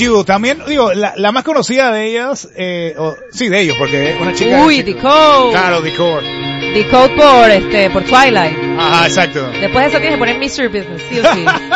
you. También, digo, la más conocida de ellas, sí, de ellos, porque es una chica. Uy, The Code. Claro, The Code. The Code por Twilight. Ajá, exacto. Después de eso tienes que poner Mystery Business, sí o sí.